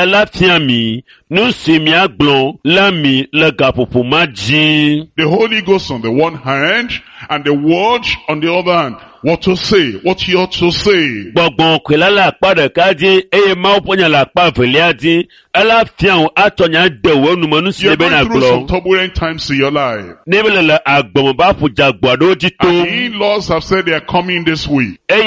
la la fiami, nous simia glon, lami, le gapopo maji. The Holy Ghost on the one hand, and the Word on the other hand. What to say, what he ought to say. Gbọ̀gbọ̀n kwela la kpa ɖeka dzi, eye Mawu ƒonya la kpa velia dzi, ela fiawo atɔnya dewo numenu si You're ebe going na through some gblɔ. turbulent times in your life. Ne be le agbɔme ba ƒo dzagbo aɖewo dzi And tom, the in-laws have said they are coming this week. eye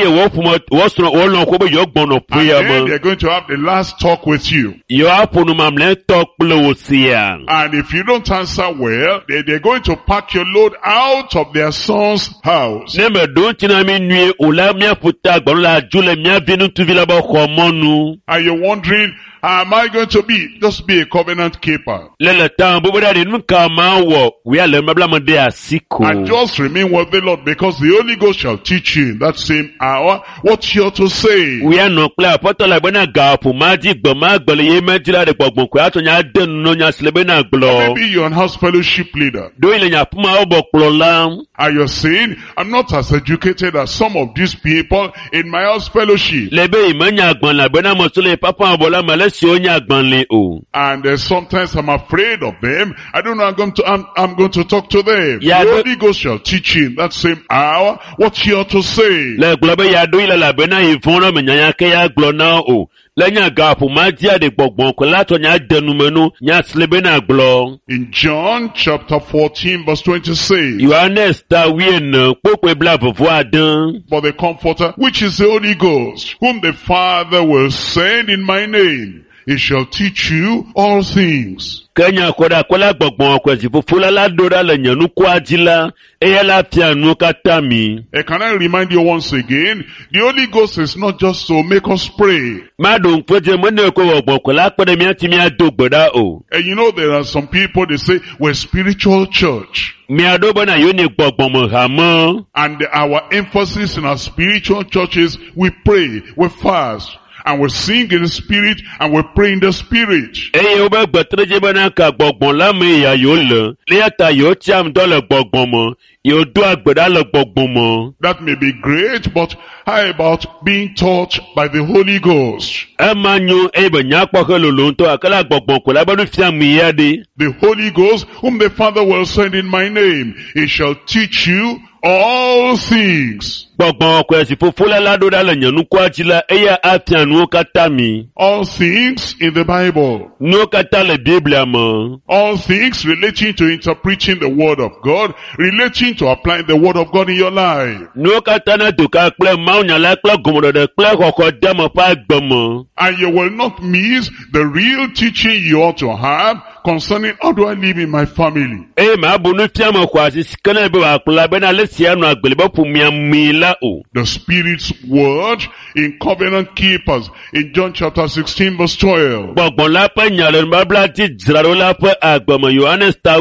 wolɔ̃ ko be yewogbɔnɔ And ƒea then me. they're going to have the last talk with you. Yewoaƒo nu mamlɛtɔ kple wo sia. And if you don't answer well, they're going to pack your load out of their son's house. Ne me ɖo ŋuti na mi nyuie, o la míaƒo ta gbɔnu le adzo le míavi ŋutsuvi la be xɔ mɔnu. And you're wondering, am I going to just be a covenant keeper? Le ta bobo ɖa ɖe nu ka ma wɔ, wòya le mebla me de asi ko. And just remain with the Lord, because the Holy Ghost shall teach you in that same hour what you're to say. Wòya nɔ kple aƒetɔ la bena gaƒo ma dzi gbe ma gbe le ye medzra ɖe gbɔgbɔn ko atɔ nya de nu nya si le bena Or gblɔ. maybe you're an house fellowship leader. Do ile nya ƒuma wo bɔ kplɔla. And you're saying, I'm not as educated as some of these people in my house fellowship. Le be ime nya agbalẽ bena mɔso le papa bɔ la me le siwo nya agbalẽ o. And sometimes I'm afraid of them. I don't know, I'm going to talk to them. Yeah, The Holy Ghost shall teach you in that same hour what you ought to say. Le gblɔ be ya do ile la bena yi vɔn la me nyanya ke ya gblɔ na o. Le nya gaƒo ma dzia ɖe gbɔgbɔn ko la tɔ nya de numenu nya si le bena gblɔ. In John chapter 14 verse 26. Yohanes ta wiene kpokpe bla vevo ade. For the Comforter, which is the Holy Ghost, whom the Father will send in my name, he shall teach you all things. Kenya koda kola gbɔgbɔn kwezi fofo la do ɖa le nye nukua dzi la, eya la fia nu katã mi. Can I remind you once again, the Holy Ghost is not just to make us pray. Ma ɖo ŋkpedze mene ko wɔ gbɔn ko la kpe ɖe míati míado gbe ɖa o. And you know there are some people, they say, we're spiritual church. Mia ɖo bena yewo nye gbɔgbɔn me hame. And our emphasis in our spiritual churches, we pray, we fast, and we sing in the spirit, and we pray in the spirit. Eye wobe gbetredze bena ka gbɔgbɔn la me ya yewo le. Lia ta yewo tsiam dɔ le gbɔgbɔn me. Yewo do agbe ɖa le gbɔgbɔn me. That may be great, but how about being taught by the Holy Ghost? Ema nyo eye be nyakpɔ he lolo ŋutɔ gake la gbɔgbɔn ko la be nu fia mi ya ɖe. The Holy Ghost, whom the Father will send in my name, he shall teach you all things. Gbɔgbɔn kwesi fofo la do ɖa le nye nukua dzi la, eya afia nuwo katã mi. All things in the Bible. Nuwo katã le Biblia me. All things relating to interpreting the Word of God, relating to applying the Word of God in your life. Nuwo katã na doka kple mawunya la kple gɔmeɖeɖe kple xɔxɔ deme ƒe agbe me. And you will not miss the real teaching you ought to have concerning how do I live in my family. Eye ma bu nu fia me xɔ asi si ke ne be wòakplɔ la bena le sia nu agbeli be ƒomia mi la o. The Spirit's word in covenant keepers in John chapter 16 verse 12. Gbɔgbɔn la ƒe nya le nubabla dzi dzraɖo la ƒe agbe me Yohanes ta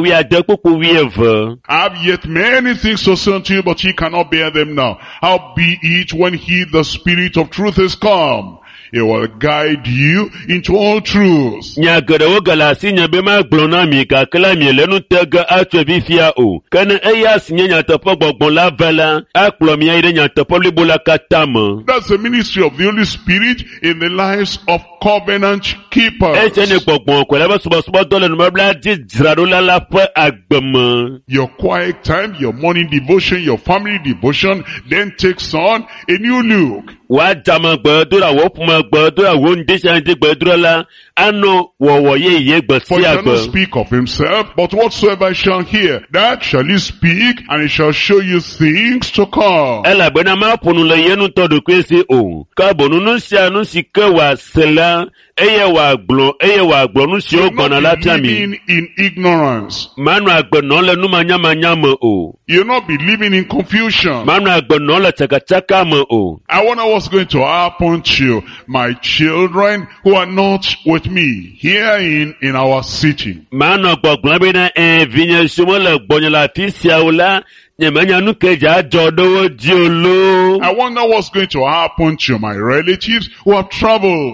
10:12. I have yet many things to say unto you, but ye cannot bear them now. Howbeit when he, the Spirit of truth, is come, he will guide you into all truth. Nya geɖewo ge le asi nye be magblɔ na mi gake la miele nu te ge atso fifia o. Ke ne eya si nye nyateƒe gbɔgbɔn la va la, akplɔ mi ayi ɖe nyateƒe blibo la katã me. That's the ministry of the Holy Spirit in the lives of covenant keepers. Ese ne gbɔgbɔn ko la be subɔsubɔdɔ le nubabla dzi dzraɖo la ƒe agbe me. Your quiet time, your morning devotion, your family devotion then takes on a new look. Wa dame gbedora wo ƒume gbedora wo ŋdesi gbedora la ano wɔwɔ yeye gbe For he sia cannot gbe. speak of himself, but whatsoever he shall hear, that shall he speak, and he shall show you things to come. Elabena ma ƒonu le ye ŋutɔ ɖokui si o. Ke bono nu sia nu si ke wòase la, eye wòagblɔ nu siwo You're gbɔna la not fia mi. living in ignorance. Manɔ agbe nɔ le numanyamanya me o. You'll not be living in confusion. Manɔ agbe nɔ le tsakatsaka me o. I wonder what's going to happen to my children who are not with me here in our city. Manɔ gbɔgblɔ bena vinye siwo le gbɔnye le afi siawo la, nyemenya nu ke dze adzɔ ɖe wo dzi o loo. I wonder what's going to happen to my relatives who have traveled.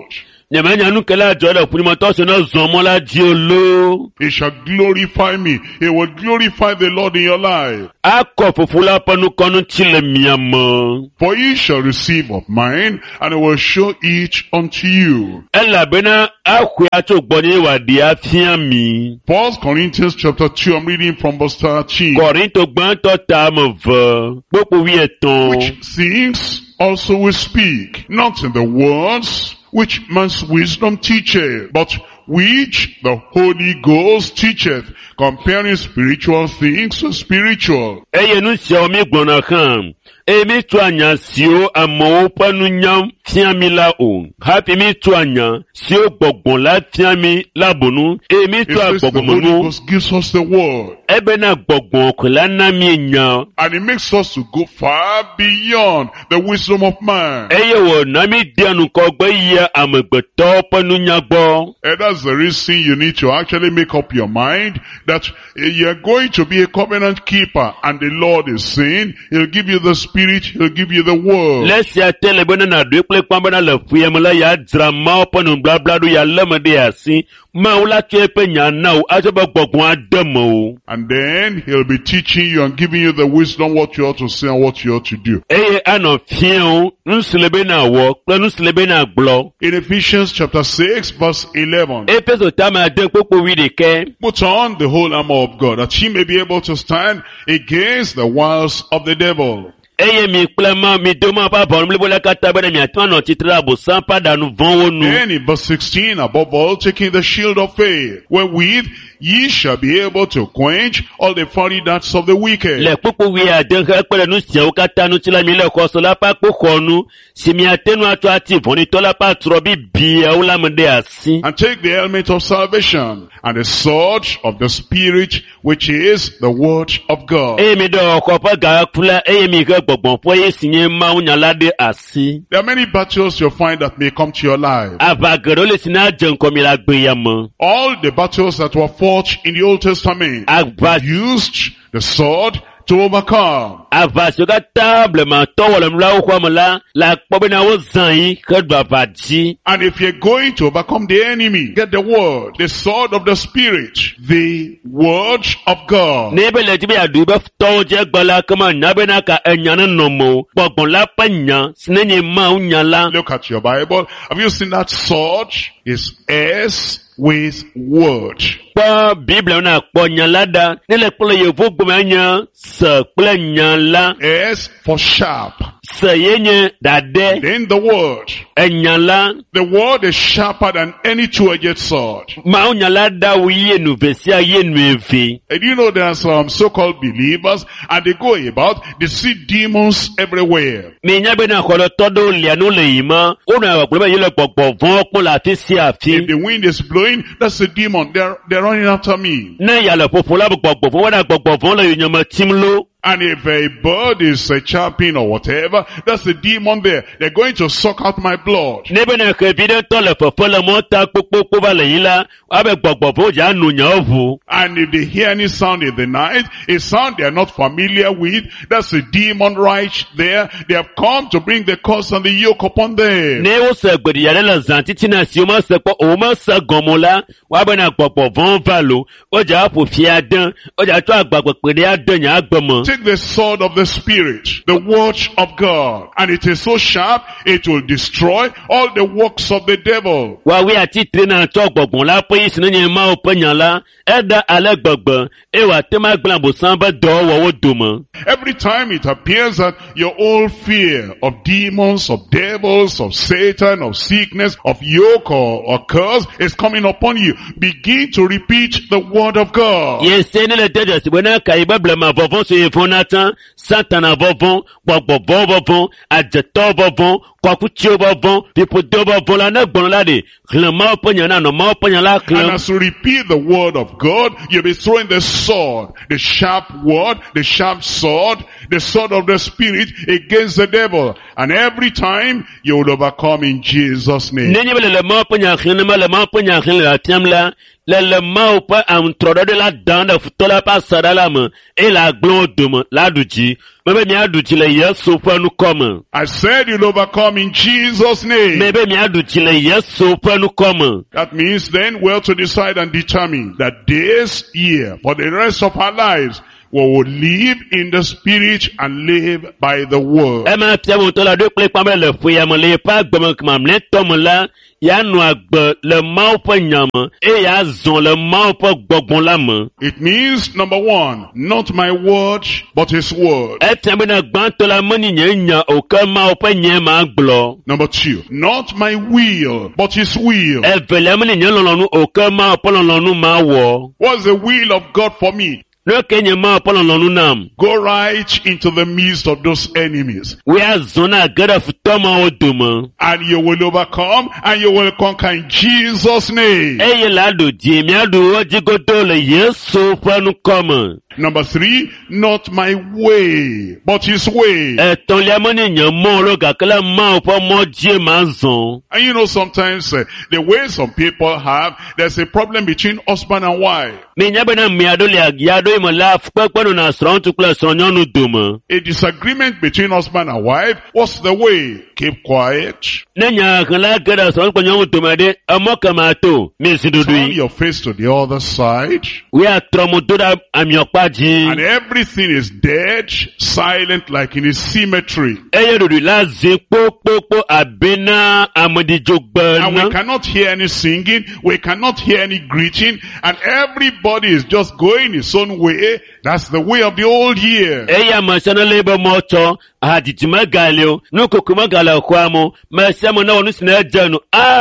Nyamanya nukela jola punimoto so no zomola jiolo. He shall glorify me. He will glorify the Lord in your life. Ako fufula panu konu chile miyamo. For ye shall receive of mine, and I will show it unto you. Ella bena akwe ato gbonye wadi afiami. 1 Corinthians chapter 2, I'm reading from verse 13. Korinto gbanto tamove. Popo wieton. Which things also we speak, not in the words which man's wisdom teacheth, but which the Holy Ghost teacheth, comparing spiritual things to spiritual. Eye nu se omi gbona kan. Emi tu anya sio amo panu nyam fiami la o. Happy mi tu anya sio gbogbon la fiami la bonu. Emi tu The agbogbon Holy nu. Ghost gives us the word. Ebe na gbogbon ko la na mi nya. And it makes us to go far beyond the wisdom of man. Eye wo na mi de anu ko gbe ye amegbeto panu nya gbo. And that's the reason you need to actually make up your mind that you're going to be a covenant keeper, and the Lord is saying He'll give you the Spirit, He'll give you the word. Let's ya tele bona na do ple kwamba na le fuyemla ya drama panu bla bla do ya lemede asi. Ma ula chepe nya na o ajoba gbogbon ademo. And then He'll be teaching you and giving you the wisdom what you ought to say and what you ought to do. Eye ano fion nslebe na wo pe nslebe na glo. In Ephesians chapter 6 verse 11, Epeso tama de popo wi de ke. put on the whole armor of God, that ye may be able to stand against the wiles of the devil. Eye mi plema mi doma pa bon mlebola kata bana mi atano titra bo sampa danu von wonu. Then in verse 16, above all, taking the shield of faith, wherewith ye shall be able to quench all the fiery darts of the wicked. Le popo wi aden ka pele nu sia o kata nu tila mi le ko so la pa po konu. Si mi atenu ato ati voni to la pa trobi bi e o la mde asi. And take the helmet of salvation, and the sword of the Spirit, which is the word of God. Eye mi do ko pa ga kula eye mi ke gbogbon po ye sinye ma unya lade asi. There are many battles you'll find that may come to your life. Avagero le sina jen ko mi la gbe yamo. All the battles that were fought in the Old Testament used the sword to overcome. Avasio ka table ma towole mla o kwa mla la pobe na wo zan yi ke do avaji. And if you're going to overcome the enemy, get the word, the sword of the Spirit, the word of God. Nebe le tibi adu be to je gbala kama nyabe na ka enyan no mo gbogbon la panya sinenye ma unya la. Look at your Bible. Have you seen that sword? Is S with word. Pa Bible na po nyalada nele pole ye vo gbomanya se pole nyala. S for sharp. Se yenye dade Then the word. enyala. The word is sharper than any two-edged sword. Ma unyalada wiye nu vesia ye nu evi. And you know there are some so-called believers, and they go about, they see demons everywhere. Me nyabe na kolo todo lianu le yima. Ona wa problema yele gbogbo von ko la fi si afi. If the wind is blowing, that's a demon. They're running after me. Na yale popola gbogbo von wada gbogbo von le yonyama timlo. And if a bird is chirping or whatever, that's a demon there. They're going to suck out my blood. Nebe na kebide tole popola mota kpokpo ba le yila. Abe gbogbo von ja nu nya ovu. And if they hear any sound in the night, a sound they are not familiar with, that's a demon right there. They have come to bring the curse and the yoke upon them. Ne wo se gbedi yale la zanti na si o ma se po o ma se gomola. Wa be na gbogbo von valo. O ja po fi adan. O ja to agbagbo pede adan nya agbomo. Take the sword of the Spirit, the word of God, and it is so sharp, it will destroy all the works of the devil. Wa we ati trena to gbogbon la pe sinenye ma o penyala. Eda ale gbogbo. E wa te ma glambo samba do wo domo. Every time it appears that your old fear of demons, of devils, of Satan, of sickness, of yoke or curse is coming upon you, begin to repeat the word of God. Yes, ne le teje si bona kai Bible ma vovon so Fonatan, Satan vovon, gbogbo vovon, ajeto vovon, kwakuchi vovon, people do vovon la na gbon la de. Klama opanyana no ma opanyala And klam. as you repeat the word of God, you'll be throwing the sword, the sharp word, the sharp sword, the sword of the Spirit against the devil. And every time you will overcome in Jesus' name. Nenye bele le ma opanya khlema le ma opanya khla tiamla. Le ma ou pa an trodo de la dan de futola pa sadala me. E la glon dum la duji. Mebe mi aduji le yeso pa nou comme. I said you'll overcome come in Jesus' name. Mebe mi adu chile Yesu penu kome. That means then we have to decide and determine that this year, for the rest of our lives, we will live in the Spirit and live by the word. Ema pia mutola do kle pambe le fuya mo le pa gbeme kma mle tomo la ya nu agbe le mau pe nyame e ya zon le mau pe gbogbon la me. It means, number one, not my word, but his word. E tembe na gban to la mani nye nya o ke mau pe nye ma glo. Number two, not my will, but his will. E vele mani nye lolonu o ke mau pe lolonu ma wo. What's the will of God for me? No kenye mau pe lolonu nam. Go right into the midst of those enemies. We are zona gada futoma o dume. And you will overcome and you will conquer in Jesus' name. Eye la do di mi adu o jigodo le Yesu penu kome. Number three, not my way, but his way. Ton le mani nye mo lo gakela mau pe mo die ma zon. And you know, sometimes the way some people have, there's a problem between husband and wife. Mi nyabe na mi ado le agiado imo la fukpekpenu na sron tukle sron nyonu dume. A disagreement between husband and wife, what's the way? Keep quiet. Nenya kala gada sron kwa nyonu dume de amoka mato mi Turn sidudui. your face to the other side. We are tromutuda amyokpaji. And everything is dead, silent like in a cemetery. Eye dudu la zi po abena amadi And we jogbena. cannot hear any singing, we cannot hear any greeting, and everybody is just going his own way. That's the way of the old year. Eye amasana lebe mocho haditi magaleo nukuku magala kwamo masamo na wonu sina janu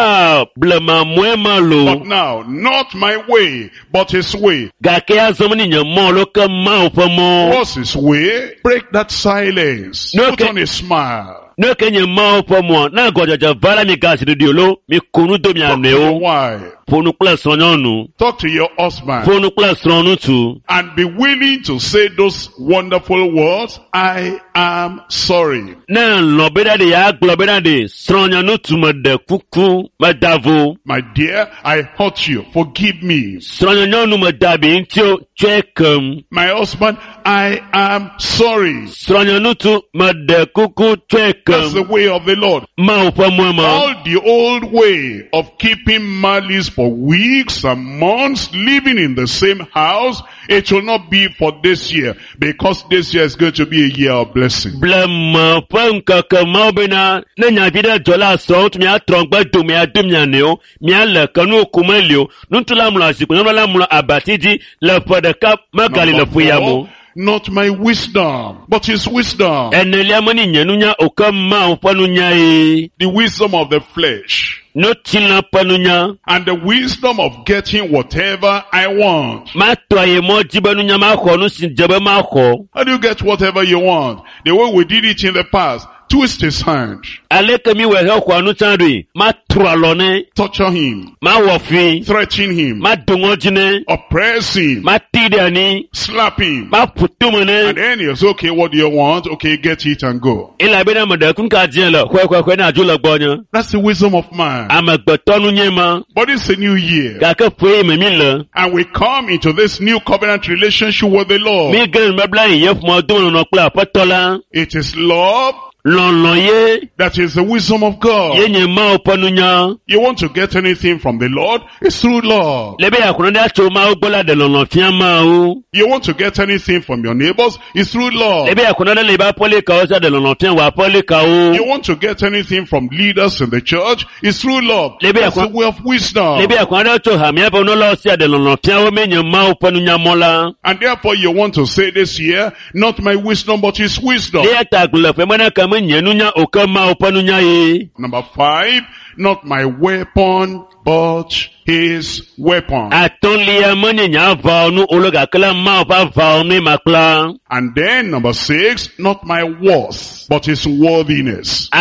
blema mwema lo. But now, not my way, but his way. Gake azomni nyamo lo ka maupomo. What's his way? Break that silence. No, Put on a smile. No kenye maupomo na gojaja vala mi gasi diolo mi kunu do mi Talk to your aneo. wife. Ponu kla sonyonu. Talk to your husband. Ponu kla sonu tu. And be willing to say those wonderful words, I am sorry. Na lobeda de ya globeda de sonyanu tu mede kuku medavo. My dear, I hurt you. Forgive me. Sonyanu medabi intio chekem. My husband, I am sorry. Sonyanu tu mede kuku That's the chekem. way of the Lord. Maupomwema. All the old way of keeping malice for weeks and months, living in the same house, it will not be for this year, because this year is going to be a year of blessing. Blema panka kama bena na nyabida jola so tu mi atrongba du mi adum nyaneo mi ala kanu kumelio nuntula mula siku nala mula abatiji la podaka magali la Number fuyamo. four, not my wisdom, but his wisdom. Enelia mani nyanunya okama upanunya e. The wisdom of the flesh. No chila panunya. And the wisdom of getting whatever I want. Ma toye mo jibanunya ma ko nu sin jebe ma ko. How do you get whatever you want? The way we did it in the past. Twist his hand. Aleke mi wehe ko anu chandui. Ma trualone. Torture him. Ma wofi. Threaten him. Ma dungojine. Oppress him. Ma tidani. Slap him. Ma putumene. And then he says, okay, what do you want? Okay, get it and go. Ila bena mada kunka jela kwe na jula bonyo. That's the wisdom of man. Amagbotonu nyema. But it's a new year. Kaka pwe memile. And we come into this new covenant relationship with the Lord. Mi gen mebla yef mo dumo no kla patola. It is love. Lonloye. That is the wisdom of God. Yenye ma opanunya. You want to get anything from the Lord? It's through love. Lebe ya kunande acho ma ubola de lonlofia ma u. You want to get anything from your neighbors? It's through love. Lebe ya kunande leba pole ka osa de lonlofia wa pole ka You u. want to get anything from leaders in the church? It's through love. Lebe ya That's the way of wisdom. Lebe ya kunande acho hamia pa unolo osia de lonlofia u menye ma opanunya mola. And therefore you want to say this year, not my wisdom, but his wisdom. Lebe ya tagula fe mana kama nyenunya okama opanunya ye. Number 5, not my weapon, but his weapon. Atonlia mani nya vaonu ologa kala ma pa vaonu makla. And then number 6, not my worth, but his worthiness.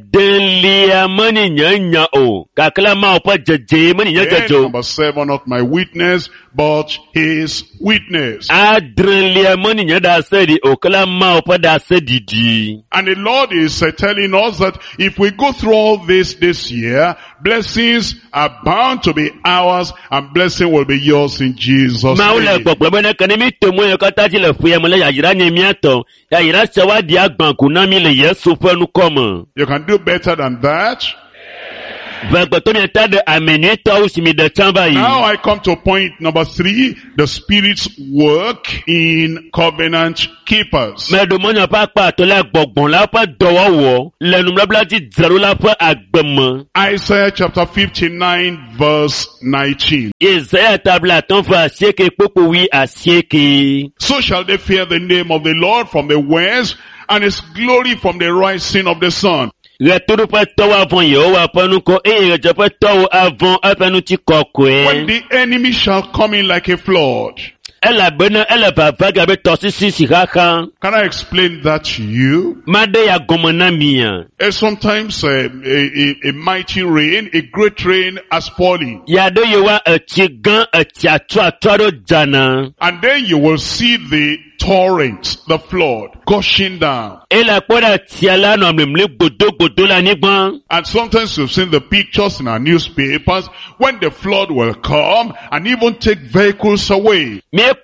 Adelia mani nya o kakala ma pa jeje mani nya Then jejo. number 7, not my witness, but his witness. Adrelia mani nya da sedi o kala ma pa da sedidi. And the Lord is telling us that if we go through all this year, blessings are bound to be ours, and blessing will be yours in Jesus' name. You can do better than that. Now I come to point number 3, the Spirit's work in covenant keepers. Isaiah chapter 59 verse 19. So shall they fear the name of the Lord from the west, and his glory from the rising of the sun. When the enemy shall come in like a flood. Can I explain that to you? Sometimes a mighty rain, a great rain has fallen. And then you will see the torrents, the flood, gushing down. And sometimes you've seen the pictures in our newspapers when the flood will come and even take vehicles away. Or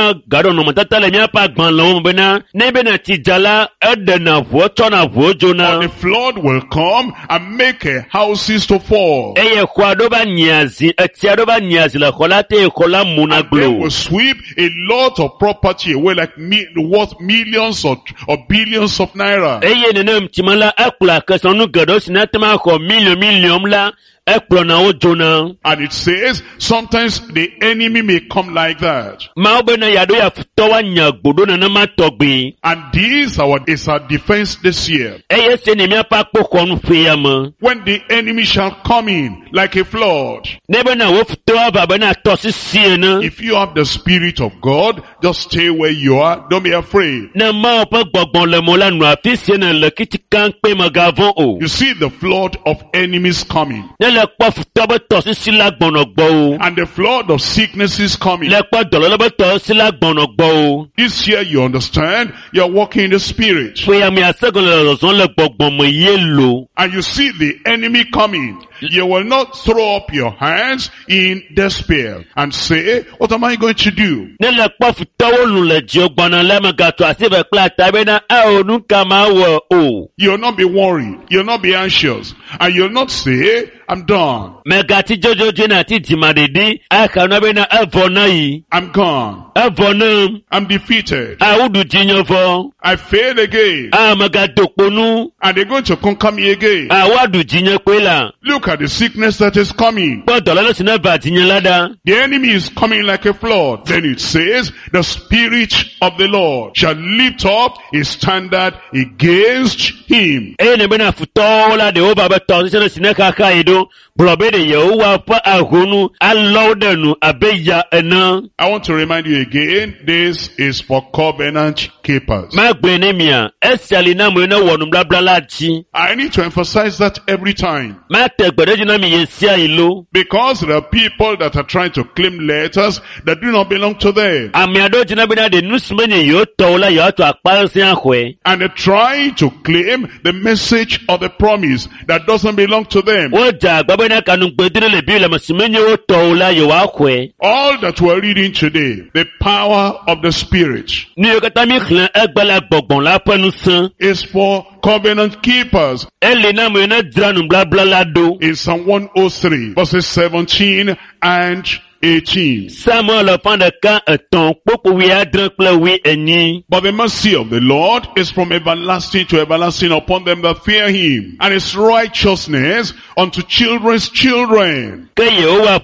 the flood will come and make houses to fall. And they will sweep a lot of property away, like worth millions or billions of naira. And it says sometimes the enemy may come like that. And this is our defense this year. When the enemy shall come in like a flood, if you have the Spirit of God, just stay where you are. Don't be afraid. You see the flood of enemies coming. And the flood of sickness is coming. This year you understand, you're walking in the Spirit. And you see the enemy coming. You will not throw up your hands in despair and say, what am I going to do? You'll not be worried. You'll not be anxious. And you'll not say, I'm done. I'm gone. I'm defeated. I failed again. And they're going to conquer me again. Look at the sickness that is coming. The enemy is coming like a flood. Then it says, the Spirit of the Lord shall lift up his standard against him. I want to remind you again, this is for covenant keepers. I need to emphasize that every time. Because there are people that are trying to claim letters that do not belong to them. And they're trying to claim the message or the promise that doesn't belong to them. All that we're reading today, the power of the Spirit, is for covenant keepers. In Psalm 103, verses 17 and 18. But the mercy of the Lord is from everlasting to everlasting upon them that fear him, and his righteousness unto children's children. The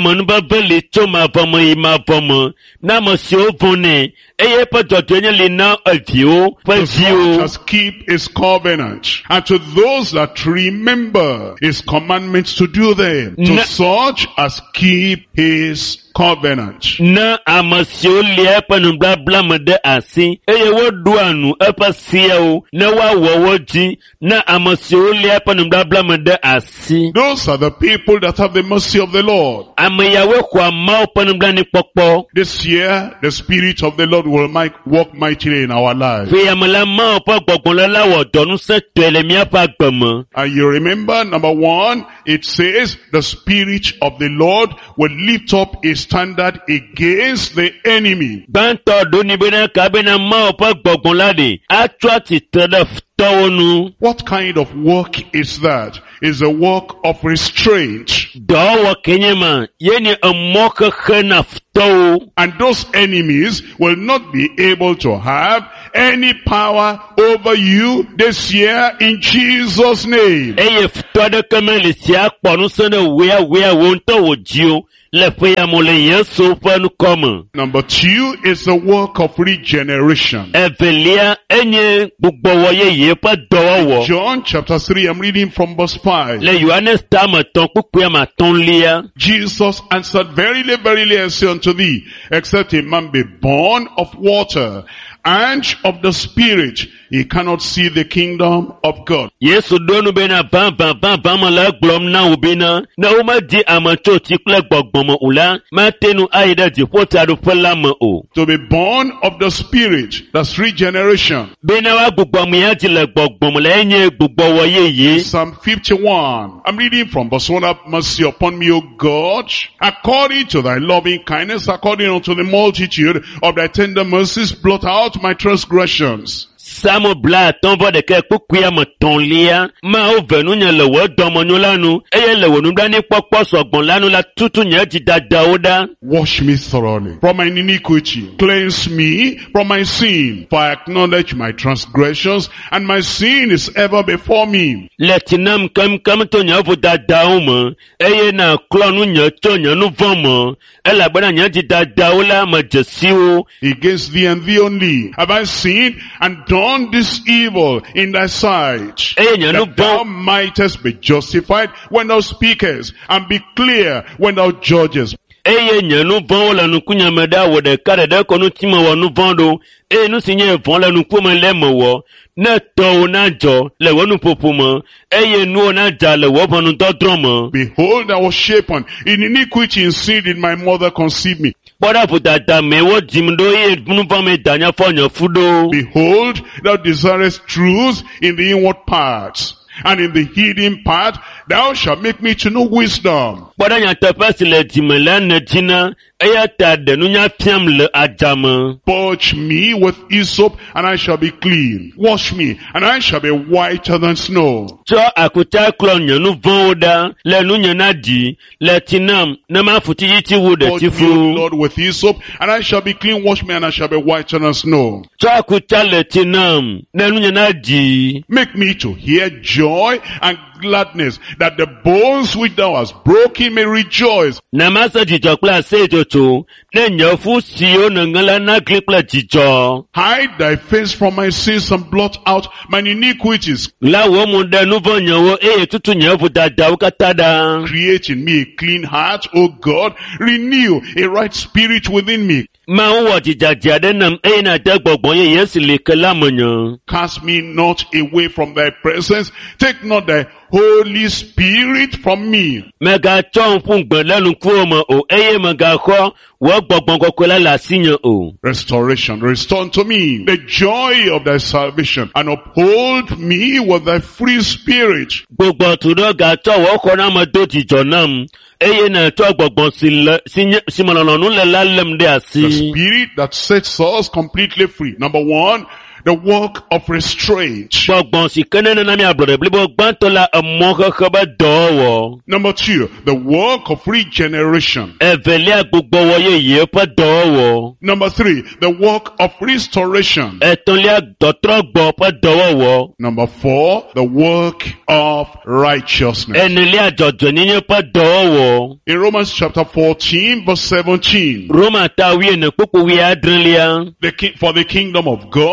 Lord has keep his covenant, and to those that remember his commandments to do them, to such as keep his covenant. Na ame siwo lia eƒe nubabla me ɖe asi, eye woɖoa nu eƒe seawo ne woawɔ wo dzi. Na ame siwo lia eƒe nubabla me ɖe asi. Those are the people that have the mercy of the Lord. Ame yawoe xɔa Mawu ƒe nublanuikpɔkpɔ. This year, the Spirit of the Lord will work mightily in our lives. Fe ame la Mawu ƒe gbɔgbɔ la wɔ dɔnusẽtɔe le míaƒe agbe me. And you remember, number one, it says the Spirit of the Lord will lift up a standard against the enemy. Gbãtɔ ɖo ni bena ka bena Mawu ƒe gbɔgbɔ la ɖe atsɔ atsitre ɖe tɔwo nu. What kind of work is that? It's a work of restraint. Dɔwɔwɔ kenye ma, ye nye emɔ xexe na tɔwo. And those enemies will not be able to have any power over you this year in Jesus' name. Eye tɔ ɖeke mele si akpɔ nusẽ ɖe wea wo ŋutɔ wò dzi o. Le ƒe ya mo le Yesu ƒe nukɔme. Number two is the work of regeneration. Evelia enye gbugbɔwɔ yeye ƒe dɔwɔwɔ. John chapter 3, I'm reading from verse 5. Le Yohanes tame tɔn kpukpui ma tɔnlia. Jesus answered, Verily, verily, I say unto thee, except a man be born of water and of the Spirit, he cannot see the kingdom of God. Yesu donu bena bam ma la gblɔm na wo bena na wo ma di ame tso tsi kple gbɔgbɔ me o la mate nu ayi ɖe dziƒotaɖoƒe la me o. To be born of the Spirit, that's regeneration. Bena wa gbugbɔ me ya dzi le gbɔgbɔ me le enye gbugbɔwɔ yeye. Psalm 51. I'm reading from verse 1. Have mercy upon me, O God, according to thy loving kindness, according unto the multitude of thy tender mercies, blot out my transgressions. Samo bla atɔ̃ ɖeke kpukpuia me tɔ̃lia. Mawo ve nu nye le wò dɔmenyo la nu, eye le wò nublanuikpɔkpɔ sɔgbɔn la nu la tutu nye dzidadawo ɖa. Wash me thoroughly from my iniquity. Cleanse me from my sin. For I acknowledge my transgressions, and my sin is ever before me. Le tsi nam kemkem to nye vodadawo me, eye na klɔ nu nye tso nye nu vɔ̃ me, elabena nye dzidadawo la me dze si wo. Against thee and thee only have I sinned and done this evil in thy sight, that thou mightest be justified when thou speakest, and be clear when thou judgest. Eye nye nu vɔ̃wo le nukunye me ɖa wɔ ɖeka ɖe kɔ nu ti me wɔ nu vɔ̃ ɖo, eye nu si nye vɔ̃ le nukume le me wɔ, ne tɔwo na dzɔ le wɔ nuƒoƒo me, eye nuwo na dza le wɔ ʋɔnudɔdrɔ̃ me. Behold, I was shapen in iniquity, and sin did my mother conceive me. Kpɔɖa vodada me wo dzim ɖo eye nu vɔ̃ me danya fɔ nye fu ɖo. Behold, thou desirest truth in the inward parts, and in the hidden part thou shalt make me to know wisdom. Kpɔɖa nyateƒe si le dzime la ne dzina, eya ta ɖe nunya fiam le adzame. Purge me with hyssop, and I shall be clean. Wash me, and I shall be whiter than snow. Tsɔ akuta klɔ nye nu vɔ̃wo ɖa, le nu nye na ɖi, le tsi nam, ne mafu tititi wu ɖe Purge tsi me, O fu. Lord, with hyssop, and I shall be clean. Wash me, and I shall be whiter than snow. Tsɔ akuta le tsi nam, ne nu nye na ɖi. Make me to hear joy and gladness, that the bones which thou hast broken may rejoice. Na mase dzidzɔ kple aseyetsotso, ne nye fu siwo neŋe la nagli kple dzidzɔ. Hide thy face from my sins and blot out mine iniquities. La wo mo ɖe nu vɔ̃ nyewo, eye tutu nye vodadawo katã ɖa. Create in me a clean heart, O God. Renew a right spirit within me. Mawu wɔ dzidzadzia ɖe nam, eye na de gbɔgbɔ yeye si li ke la menye. Cast me not away from thy presence. Take not thy Holy Spirit from me. Megatsɔ ŋkugbẽ le nukuwo me o, eye megaxɔ wɔ gbɔgbɔ kɔkɔe la le asinye o. Restoration. Restore unto me the joy of thy salvation, and uphold me with thy free spirit. Gbogbo tu ɖe gatsɔ wɔ xɔ na me do dzidzɔ nam, eye nàtsɔ gbɔgbɔ si me lɔlɔ̃nu le la lém ɖe The asi. spirit that sets us completely free. Number one, the work of restraint. Gbɔgbɔ si ke nena mi ablɔɖe blibo gbãtɔ la emɔ xexe be dɔwɔwɔ. Number two, the work of regeneration. Evelia gbugbɔwɔ yeye ƒe dɔwɔwɔ. Number three, the work of restoration. Etɔ̃lia dɔtrɔgbɔ ƒe dɔwɔwɔ. Number four, the work of righteousness. Enelia dzɔdzɔnyenye ƒe dɔwɔwɔ. In Romans chapter 14 verse 17, Roma ta wiene kpukpu wi adrelia. for the kingdom of God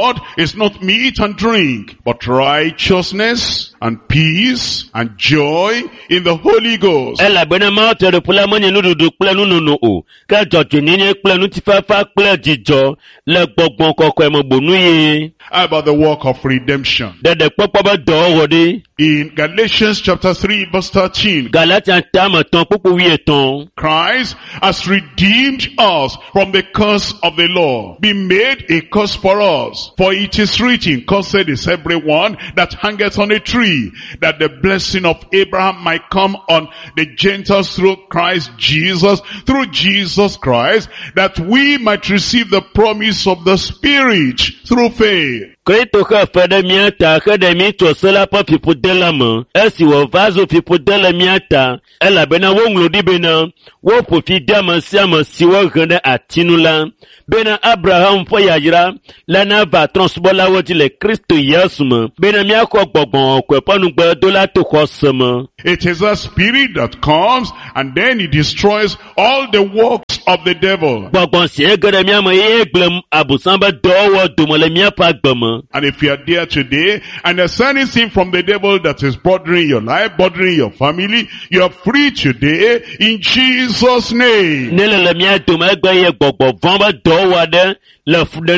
is not meat and drink, but righteousness and peace and joy in the Holy Ghost. Elabena ma tere pula mo nyenu dudu kple nununu o. Ka jojo nyenye kple nutifafa kple dzidzɔ le gbɔgbɔ kɔkɔe me bonu ye. How about the work of redemption? Dede kpɔkpɔ be dɔwɔwɔ ɖe. In Galatians chapter 3 verse 13, Galatians tame tɔn kpukpu 13. Christ has redeemed us from the curse of the law, being made a curse for us. For it is written, cursed is everyone that hangeth on a tree, that the blessing of Abraham might come on the Gentiles through Christ Jesus, through Jesus Christ, that we might receive the promise of the Spirit through faith. Kristo ke fe ɖe mía ta, ke ɖe mí tso se la ƒe fiƒode la me, esi wòva zo fiƒode le mía ta, elabena woŋlɔ ɖi bena, woƒo fi de ame sia ame si wohe ɖe ati nu la, bena Abraham ƒe yayra la nava trɔ̃subɔlawo dzi le Kristo Yesu me, bena míaxɔ gbɔgbɔ kɔe ƒe nugbedola to xɔse me. It is a spirit that comes and then it destroys all the works of the devil. Gbɔgbɔ si ge ɖe mía me ye gblem abosam be dɔwɔwɔ dome le míaƒe agbe me. And if you are there today and there's anything from the devil that is bothering your life, bothering your family, you are free today in Jesus' name. Ne le mía dome egbe ye gbɔgbɔ vɔ̃ be dɔwɔwɔ aɖe le fu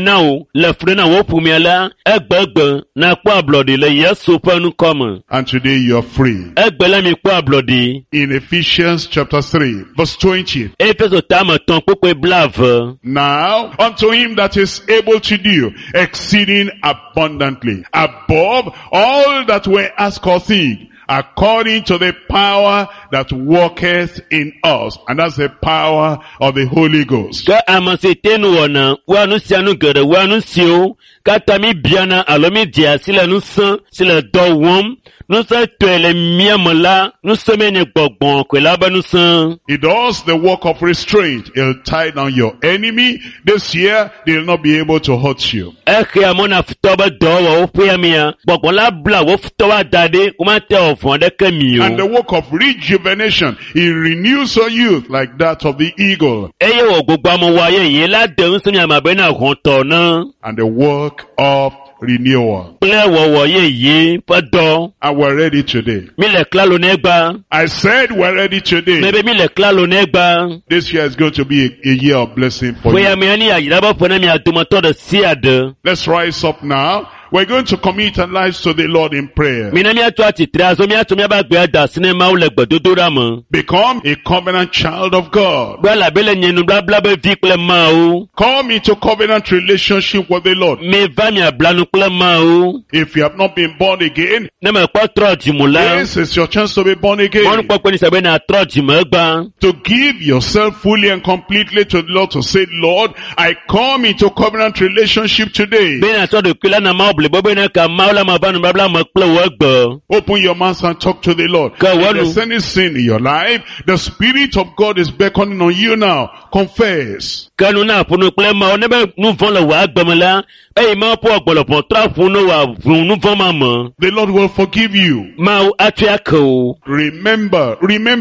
ɖe na wo ƒomea la, egbe na kpɔ ablɔɖi le Yesu ƒe nukɔme. And today you are free. Egbe la mi kpɔ ablɔɖi. In Ephesians chapter 3 verse 20. Efeso tame tɔn kpukpe 20. Now unto him that is able to do exceeding abundantly above all that we ask or think, according to the power that worketh in us. And that's the power of the Holy Ghost. Ke ame si te nu wɔna, wɔa nu sia nu geɖe, wɔa nu siwo, kata mi biana alo mi di asi le nusẽ si le dɔ wɔm, nusẽ tɔe le mía me la, nusẽ me nye gbɔgbɔ koe la be nusẽ. He does the work of restraint. He'll tie down your enemy. This year, they'll not be able to hurt you. Exea mo na futɔ be dɔwɔ wo ƒea mia, gbɔgbɔ la bla wo futɔwo da ɖe, womate wɔ vɔ̃ ɖeke mi And the o. work of rejuvenation, he renews your youth like that of the eagle. Eye wɔ gbogbo amewɔ yeye la de ŋusẽ mia me bena hɔ̃tɔ ne. And the work of renewal. Kple wɔwɔ yeye ƒe dɔ. And we're ready today. Mi le klalo ne gba. I said we're ready today. Mebe mi le klalo ne gba. This year is going to be a year of blessing for Ƒea you. mea ni ayira be ƒe ne mia dometɔ ɖe sia ɖe. Let's rise up now. We're going to commit our lives to the Lord in prayer. Mina miato atsitre azɔ miato miabe agbe da asi ne Mawu le gbedodoɖa me. Become a covenant child of God. Be elabe le nye nubabla be vi kple Mawu. Come into covenant relationship with the Lord. Miva miabla nu kple Mawu. If you have not been born again, Ne mekpɔ trɔ dzimu la. this is your chance to be born again. Mɔnukpɔkpɔ ni sabe na trɔ dzime gba. To give yourself fully and completely to the Lord, to say, Lord, I come into covenant relationship today. Be na sɔ ɖokui la na Mawu blibo be ne ka Mawu la ma va nubabla me kple wo egbe. Open your mouth and talk to the Lord. Ka If wanu. there's any sin in your life, the Spirit of God is beckoning on you now. Confess. Ke nu na ƒonu kple Mawu ne be nu vɔ̃ le wò agbe me la, eye Mawu ƒe agbɔlɔpɔ trɔ ƒu ne wò ʋu nu vɔ̃ ma me. The Lord will forgive you. Mawu atsɔe ake wo. Remember,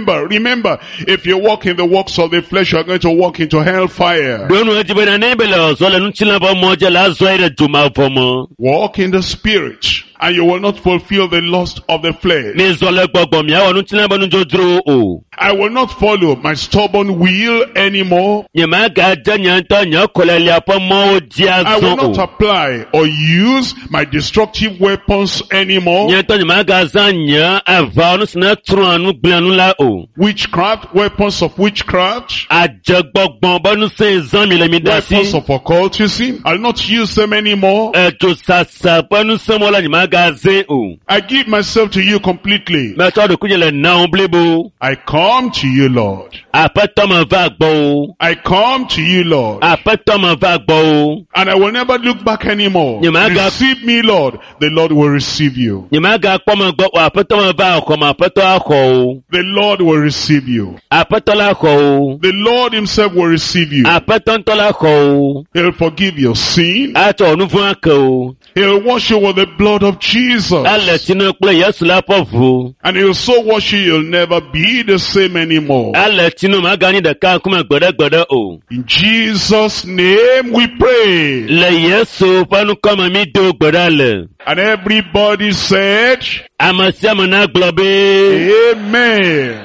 if you walk in the works of the flesh, you are going to walk into hellfire. Do nu edzi be na ne be le zɔ le ŋutilã ƒe mɔ dzi la azɔ yi ɖe dzomavɔ me. Walk in the Spirit, and you will not fulfill the lust of the flesh. Mizɔ le gbɔgbɔ miawɔ ŋutilã ƒe nudzodzrowo o. I will not follow my stubborn will anymore. Nye magadze nye ŋutɔ nye kɔlɛlia ƒe mɔwo dzi I will not azɔ o. apply or use my destructive weapons anymore. Nye ŋutɔ nye magazã nye aʋa nu si ne trɔa nu gblẽ nu la o. Witchcraft, weapons of witchcraft, Adzegbɔgbɔ be nu se zã mi le mi ɖe weapons asi. of occultism. I'll not use them anymore. Edzo sasa ƒe nu se mɔ la nye magazẽ o. I give myself to you completely. Metsɔ ɖokuinye le nawò blibo. I come to you, Lord. Aƒetɔ me va gbɔ o. I come to you, Lord. Aƒetɔ me va gbɔ o. And I will never look back anymore. Nye maga- Receive me, Lord. The Lord will receive you. Nye magakpɔ me gbɔ o. Aƒetɔ me va xɔ me. Aƒetɔ axɔ o. The Lord will receive you. Aƒetɔ la xɔ o. The Lord himself will receive you. Aƒetɔ ŋutɔ la xɔ o. He'll forgive your sin. Atsɔ nu vɔ̃ ake o. He'll wash you with the blood of of Jesus. Ale tinu kple Yesu la ƒe ʋu. And he'll so wash you, you'll never be the same anymore. Ale tinu magani ɖeka ŋkume gbeɖe o. In Jesus' name we pray. Le Yesu ƒe nukɔme mi do gbe ɖa le. And everybody said, Ame sia ame na gblɔ be, Amen.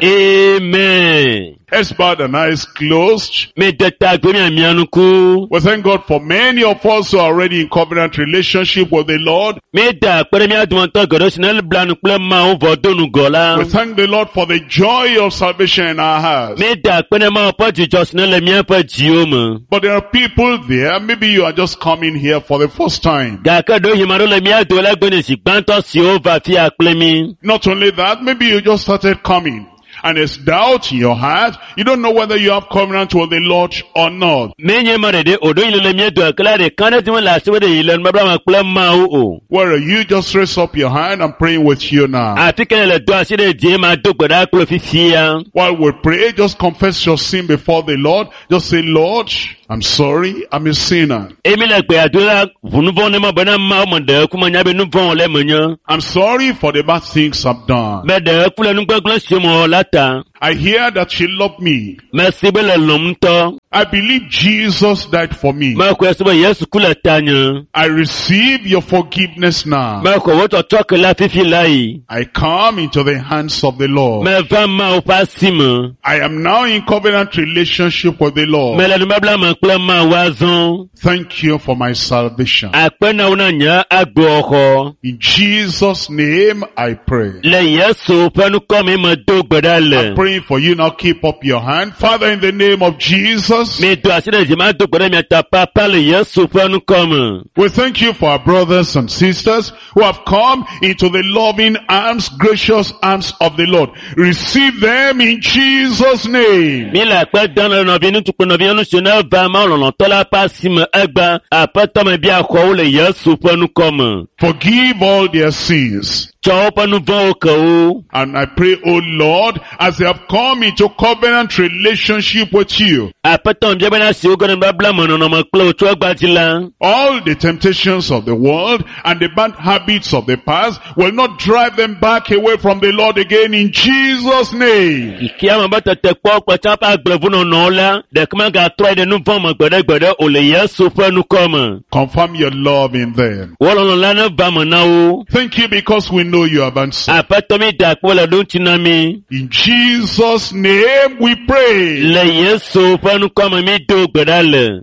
Amen. Let's bow the eyes closed. Me de ta gbe mi amia nuku. We thank God for many of us who are already in covenant relationship with the Lord. Me da kpe ɖe mia dometɔ geɖe si ne blanu kple Mawu vɔ do nugo la. We thank the Lord for the joy of salvation in our hearts. Me da kpe ɖe Mawu ƒe dzidzɔ si ne le míaƒe dziwo me. But there are people there, maybe you are just coming here for the first time. Gake ɖo yima ɖo le mia do le gbe ne zi gbãtɔ siwo va fia kple mi. Not only that, maybe you just started coming. And there's doubt in your heart. You don't know whether you have covenant with the Lord or not. Menye ma ɖeɖe o ɖo yi le mia do ekele ɖeka ɖe ti me le asi ɖe yi le nubabla me kple Mawu o. Where are you? Just raise up your hand. I'm praying with you now. Afi ke le do asi ɖe die ma do gbe ɖa kple fifia. While we pray, just confess your sin before the Lord. Just say, Lord, I'm sorry, I'm a sinner. Emi le gbea do la ʋunuvɔ ne ma bena Mawu me ɖe eku me nya be nu vɔ le menye. I'm sorry for the bad things I've done. Me ɖe eku le nugbegblẽ siwo me wɔ la ta. I hear that you love me. Me si be le lɔm ŋutɔ. I believe Jesus died for me. Me xɔe si be Yesu ku le tanye. I receive your forgiveness now. Me xɔ wo tɔtɔ ke la fifi la yi. I come into the hands of the Lord. Me va Mawu ƒe asi me. I am now in covenant relationship with the Lord. Me le nubabla me kple Mawu azɔ. Thank you for my salvation. Akpe na wo na nye agbewoxɔ. In Jesus' name I pray. Le Yesu ƒe nukɔme me do gbe ɖa le. I'm praying for you now. Keep up your hand. Father, in the name of Jesus, Me do asi ɖe dzi ma do gbe ɖe mia ta papa le Yesu ƒe nukɔme. we thank you for our brothers and sisters who have come into the loving arms, gracious arms of the Lord. Receive them in Jesus' name. Mi le akpe dam le nɔvi nutukpe nɔvi nusi ne va ma lɔlɔtɔ la ƒe asi me egba aƒetɔ me bia xɔwo le Yesu ƒe nukɔme. Forgive all their sins. Tsɔ woƒe nu vɔ̃wo ke wo. And I pray, oh Lord, as they have come into covenant relationship with you, Aƒetɔ bia bena siwo ge ne babla me nɔnɔme kple wò tso egba dzi la. all the temptations of the world and the bad habits of the past will not drive them back away from the Lord again in Jesus' name. Kikia me be tete kpɔ kpɔtsa ƒe agbleʋunɔnɔwo la ɖeke magatrɔe ɖe nu vɔ̃ me gbeɖegbeɖe o le Yesu ƒe nukɔme. Confirm your love in them. Wɔ lɔlɔ la ne va me na wo. Thank you because we know you have answered. Aƒetɔ mi da akpe le ɖo ŋuti na mi. In Jesus' name we pray. Le Yesu ƒe nukɔme mi do gbe ɖa le.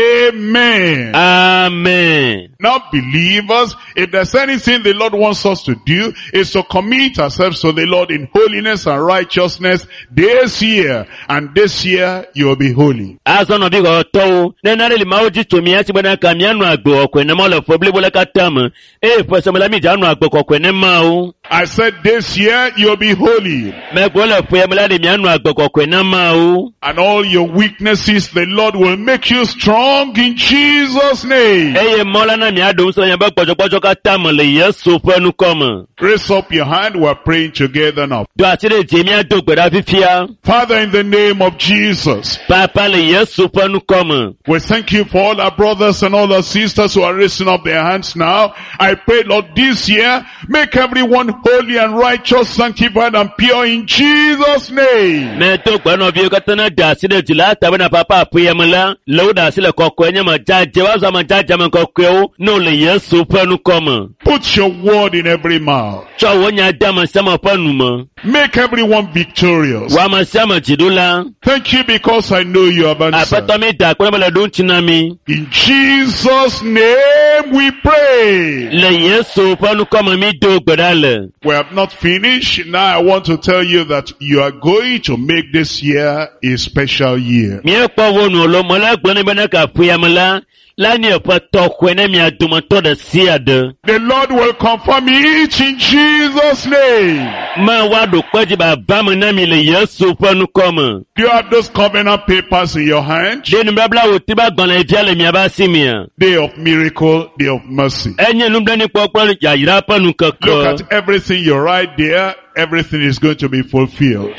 Amen. Amen. Now believers, if there's anything the Lord wants us to do, is to commit ourselves to the Lord in holiness and righteousness this year. And this year you will be holy. Azɔ nɔvi xɔtɔwo, ne na ɖe le Mawu dzi tso mía si bena ka míanɔ agbe kɔkɔe ne Mawu le ƒe blibo le katã me. Eye ƒe se me la mi dza nɔ agbe kɔkɔe ne Mawu. I said this year you'll be holy. Megblɔ le ƒea me la ɖe míanɔ agbe kɔkɔe ne Mawu. And all your weaknesses, the Lord will make you strong in Jesus' name. Eye mɔ la na mía ɖo ŋusẽ le míaƒe gbɔdzɔgbɔdzɔ katã me le Yesu ƒe nukɔme. Raise up your hand. We're praying together now. Do asi ɖe dzi míado gbe ɖa fifia. Father, in the name of Jesus, Papa le Yesu ƒe nukɔme. we thank you for all our brothers and all our sisters who are raising up their hands now. I pray, Lord, this year, make everyone holy and righteous, sanctified and pure in Jesus' name. Me do gbe nɔviwo katã ne da asi ɖe dzi la ta bena papa aƒea me la le wo da asi le kɔkɔe nye me dzadze woazɔ ame dzadzame kɔkɔewo ne wo le Yesu ƒe nukɔme. Put your word in every mouth. Tsɔ wo nya de ame sia ame ƒe nu me. Make everyone victorious. Wɔ ame sia ame dziɖola. Thank you because I know you have answered. Aƒetɔ mi da akpe ne me le ɖo ŋuti na mi. In Jesus' name we pray. Le Yesu ƒe nukɔme mi do gbe ɖa le. We have not finished. Now I want to tell you that you are going to make this year a special year. Míekpɔ wo nu lo me le gblɔ ne bena ka ƒea me la nye eƒe tɔxɔe ne mia dometɔ ɖe sia ɖe. The Lord will confirm it in Jesus' name. Me woaɖo kpe dzi baba me na mi le Yesu ƒe nukɔme. Do you have those covenant papers in your hand? Ɖe nubabla wòti be agbalẽvia le miaƒe asi mea. Day of miracle, day of mercy. Enye nublanuikpɔkpɔ yayra ƒe Look nukeke. at everything you write there. everything is going to be fulfilled.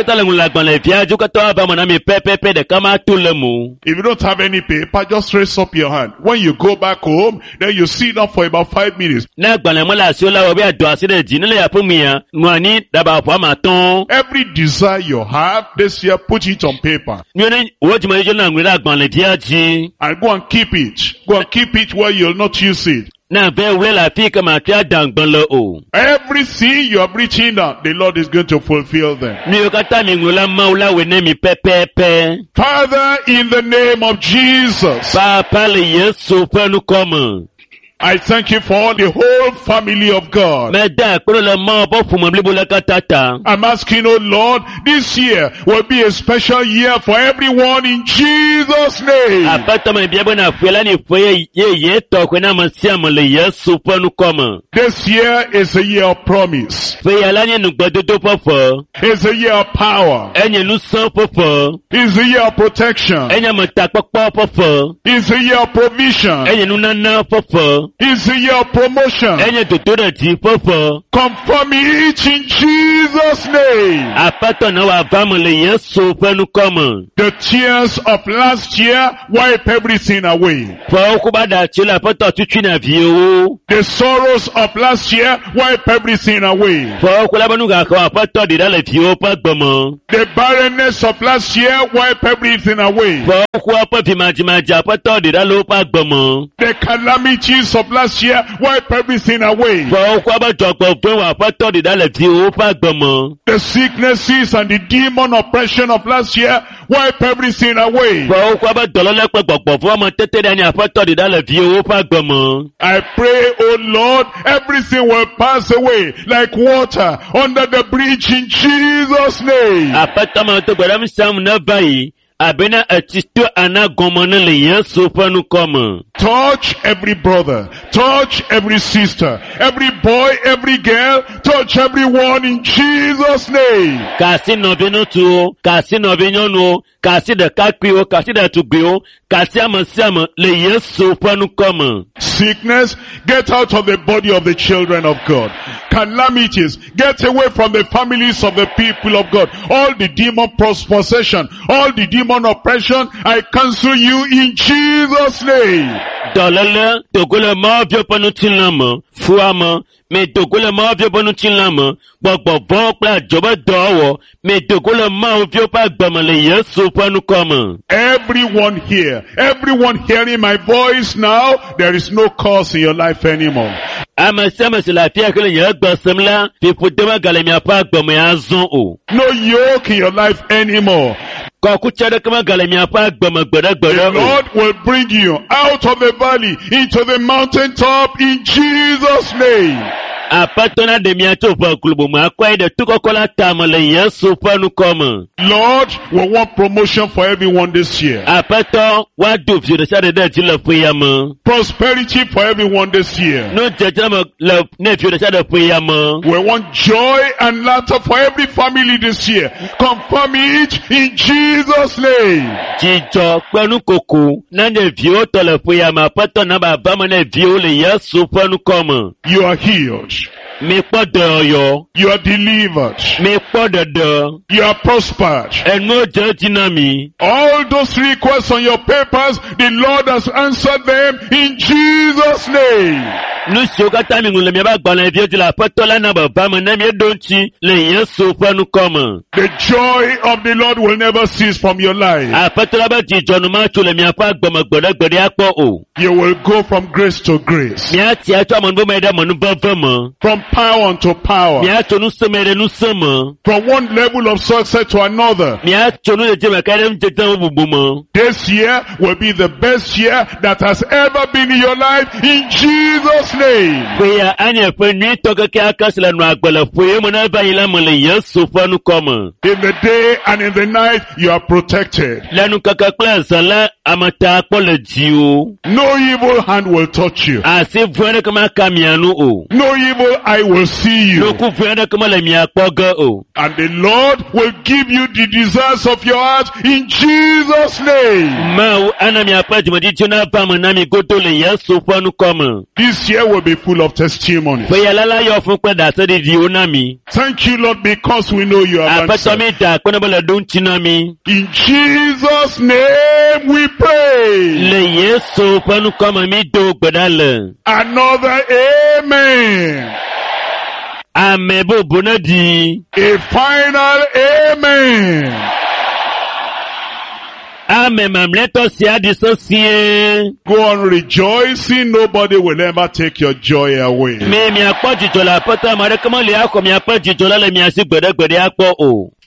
If you don't have any paper, just raise up your hand. When you go back home, then you sit down for about 5 minutes. Every desire you have this year, put it on paper. And go and keep it. Go and keep it where you'll not use it. Everything you have written down, the Lord is going to fulfill them. Father, in the name of Jesus, I thank you for the whole family of God. I'm asking, oh Lord, this year will be a special year for everyone in Jesus' name. This year is a year of promise. It's a year of power. It's a year of protection. It's a year of provision. It's a year of promotion. Confirm it in Jesus' name. The tears of last year wipe everything away. The sorrows of last year wipe everything away. The barrenness of last year wipe everything away. The calamities of last year wipe everything away. The sicknesses and the demon oppression of last year wipe everything away. I pray, oh Lord, everything will pass away like water under the bridge in Jesus' name. Touch every brother, touch every sister, every boy, every girl, touch everyone in Jesus' name. Sickness, get out of the body of the children of God. Calamities, get away from the families of the people of God. All the demon possession, all the demon oppression, I cancel you in Jesus' name. Everyone here, everyone hearing my voice now, there is no cause in your life anymore. No yoke in your life anymore. The Lord will bring you out of the valley into the mountaintop in Jesus' name. Lord, we want promotion for everyone this year. Prosperity for everyone this year. We want joy and laughter for every family this year. Confirm it in Jesus' name. You are healed. You are delivered. You are prospered. All those requests on your papers, the Lord has answered them in Jesus' name. The joy of the Lord will never cease from your life. You will go from grace to grace. From power to power. From one level of success to another. This year will be the best year that has ever been in your life in Jesus' name. In the day and in the night, you are protected. No evil hand will touch you. No evil evil eye will see you. Loku fuyana kama le miakpoga o. And the Lord will give you the desires of your heart in Jesus' name. Ma ana miakpa jumadi tuna pa manami goto le yesu fanu koma. This year will be full of testimonies. Fe yalala yo fun pe da se di onami. Thank you, Lord, because we know you have Apato answered. mi da kona bala dun chinami. In Jesus' name we pray. Le yesu fanu koma mi do gbadale. Another amen. Amen bo bonadi. A final amen. Amen mamleto si adisosie. Go on rejoicing. Nobody will ever take your joy away. Me miakpo jijola pata mare kama le akọ miakpo jijola le miasi gbede akpo o.